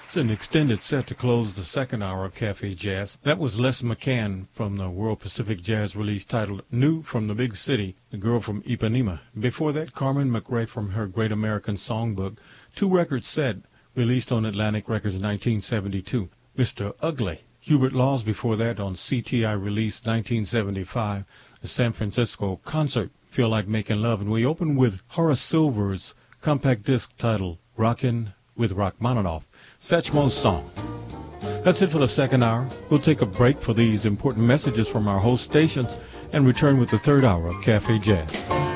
It's an extended set to close the second hour of Cafe Jazz. That was Les McCann from the World Pacific Jazz release titled New from the Big City, The Girl from Ipanema. Before that, Carmen McRae from her Great American Songbook, two records set, released on Atlantic Records in 1972. Mr. Ugly. Hubert Laws before that on CTI release 1975, the San Francisco Concert, Feel Like Making Love. And we open with Horace Silver's compact disc titled Rockin' with Rachmaninoff, Satchmo's song. That's it for the second hour. We'll take a break for these important messages from our host stations and return with the third hour of Cafe Jazz.